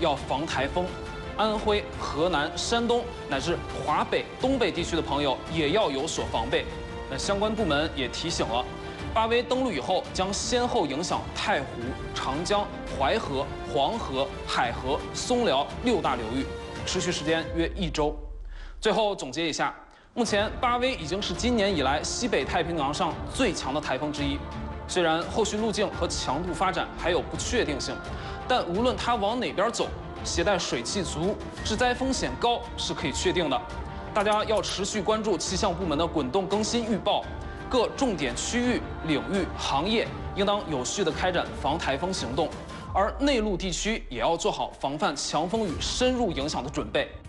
要防台风。安徽、河南、山东乃至华北、东北地区的朋友也要有所防备。那相关部门也提醒了，巴威登陆以后将先后影响太湖、长江、淮河、黄河、海河、松辽6大流域，持续时间约1周。最后总结一下，目前巴威已经是今年以来西北太平洋上最强的台风之一。虽然后续路径和强度发展还有不确定性，但无论它往哪边走，携带水汽足、致灾风险高是可以确定的。大家要持续关注气象部门的滚动更新预报，各重点区域、领域、行业应当有序地开展防台风行动，而内陆地区也要做好防范强风雨深入影响的准备。